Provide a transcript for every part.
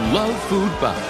love food back.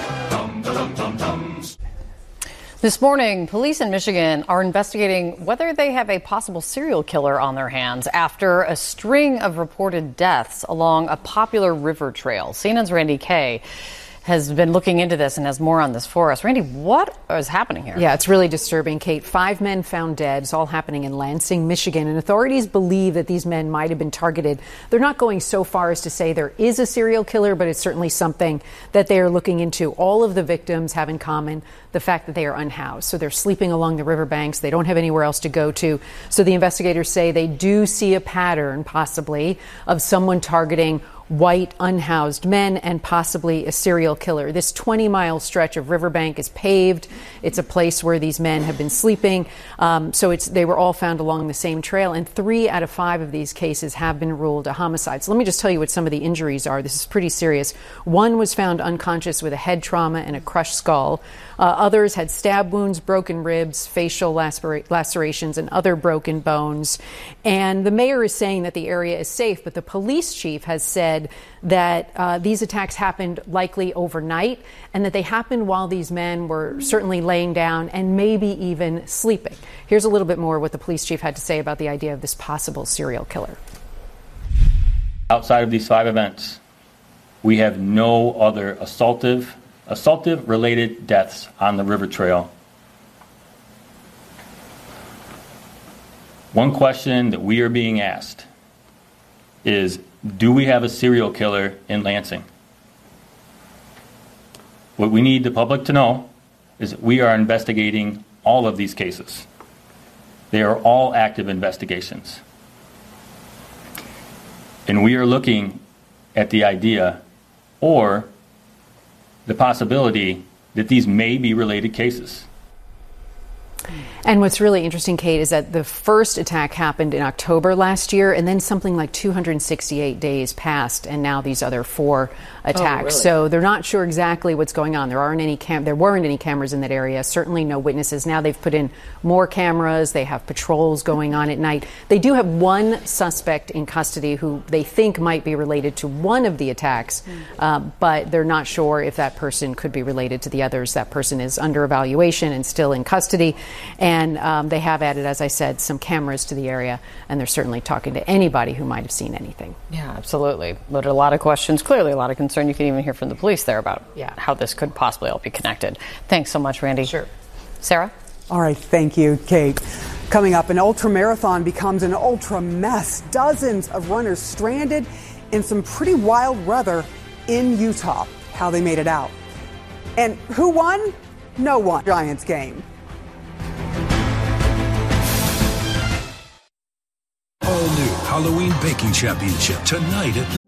This morning, police in Michigan are investigating whether they have a possible serial killer on their hands after a string of reported deaths along a popular river trail. CNN's Randy Kay has been looking into this and has more on this for us. Randy, what is happening here? Yeah, it's really disturbing, Kate. 5 men found dead. It's all happening in Lansing, Michigan, and authorities believe that these men might have been targeted. They're not going so far as to say there is a serial killer, but it's certainly something that they are looking into. All of the victims have in common the fact that they are unhoused. So they're sleeping along the riverbanks. They don't have anywhere else to go to. So the investigators say they do see a pattern, possibly, of someone targeting white, unhoused men and possibly a serial killer. This 20-mile stretch of riverbank is paved. It's a place where these men have been sleeping. So they were all found along the same trail, and 3 out of 5 of these cases have been ruled a homicide. So let me just tell you what some of the injuries are. This is pretty serious. One was found unconscious with a head trauma and a crushed skull. Others had stab wounds, broken ribs, facial lacerations, and other broken bones. And the mayor is saying that the area is safe, but the police chief has said that these attacks happened likely overnight and that they happened while these men were certainly laying down and maybe even sleeping. Here's a little bit more what the police chief had to say about the idea of this possible serial killer. Outside of these 5 events, we have no other assaultive-related deaths on the river trail. One question that we are being asked is, do we have a serial killer in Lansing? What we need the public to know is that we are investigating all of these cases. They are all active investigations. And we are looking at the idea or the possibility that these may be related cases. And what's really interesting, Kate, is that the first attack happened in October last year, and then something like 268 days passed, and now these other 4 attacks. Really? So they're not sure exactly what's going on. There weren't any cameras in that area, certainly no witnesses. Now they've put in more cameras. They have patrols going on at night. They do have one suspect in custody who they think might be related to one of the attacks, but they're not sure if that person could be related to the others. That person is under evaluation and still in custody. And they have added, as I said, some cameras to the area, and they're certainly talking to anybody who might have seen anything. Yeah, absolutely. But a lot of questions, clearly a lot of concern. You can even hear from the police there about how this could possibly all be connected. Thanks so much, Randy. Sure. Sarah? All right, thank you, Kate. Coming up, an ultra marathon becomes an ultra mess. Dozens of runners stranded in some pretty wild weather in Utah. How they made it out. And who won? No one. Giants game. All new Halloween Baking Championship tonight at